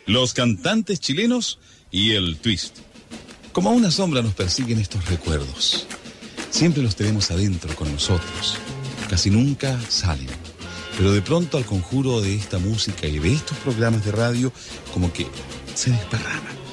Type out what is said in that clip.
los cantantes chilenos y el twist. Como una sombra nos persiguen estos recuerdos. Siempre los tenemos adentro con nosotros. Casi nunca salen. Pero de pronto al conjuro de esta música y de estos programas de radio, como que se desparraman.